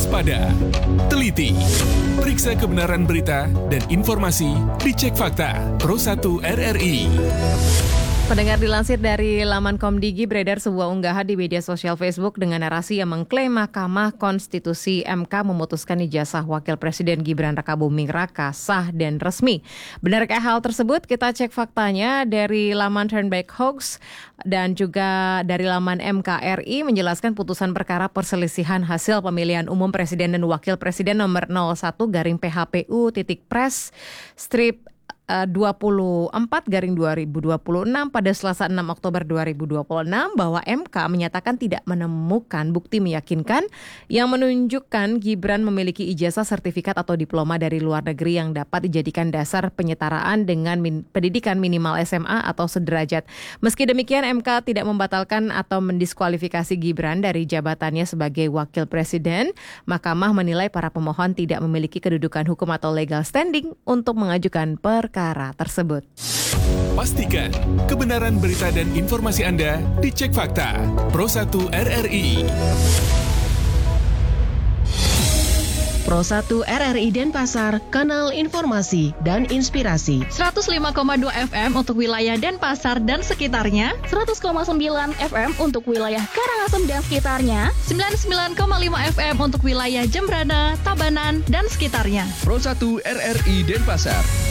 waspada, teliti, periksa kebenaran berita dan informasi, dicek fakta. Pro 1 RRI. Pendengar, dilansir dari laman Komdigi, beredar sebuah unggahan di media sosial Facebook dengan narasi yang mengklaim Mahkamah Konstitusi MK memutuskan ijazah Wakil Presiden Gibran Rakabuming Raka sah dan resmi. Benarkah hal tersebut? Kita cek faktanya dari laman Turnback Hoax dan juga dari laman MKRI menjelaskan putusan perkara perselisihan hasil pemilihan umum Presiden dan Wakil Presiden nomor 01-PHPU.Pres strip 24/2026 pada Selasa 6 Oktober 2026 bahwa MK menyatakan tidak menemukan bukti meyakinkan yang menunjukkan Gibran memiliki ijazah sertifikat atau diploma dari luar negeri yang dapat dijadikan dasar penyetaraan dengan pendidikan minimal SMA atau sederajat. Meski demikian, MK tidak membatalkan atau mendiskualifikasi Gibran dari jabatannya sebagai Wakil Presiden. Mahkamah menilai para pemohon tidak memiliki kedudukan hukum atau legal standing untuk mengajukan perkara tersebut. Pastikan kebenaran berita dan informasi Anda dicek fakta. Pro 1 RRI. Pro 1 RRI Denpasar, kanal informasi dan inspirasi. 105,2 FM untuk wilayah Denpasar dan sekitarnya. 100,9 FM untuk wilayah Karangasem dan sekitarnya. 99,5 FM untuk wilayah Jembrana, Tabanan, dan sekitarnya. Pro 1 RRI Denpasar.